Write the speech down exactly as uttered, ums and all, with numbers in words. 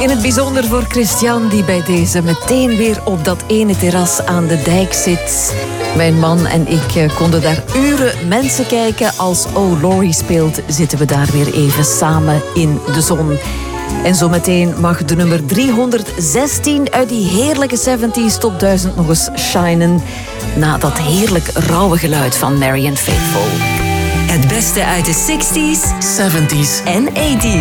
In het bijzonder voor Christian, die bij deze meteen weer op dat ene terras aan de dijk zit. Mijn man en ik konden daar uren mensen kijken. Als Oh Laurie speelt, zitten we daar weer even samen in de zon. En zometeen mag de nummer driehonderdzestien uit die heerlijke zeventig Top duizend nog eens shinen. Na dat heerlijk rauwe geluid van Marianne Faithfull. Het beste uit de zestig's, zeventig en tachtig.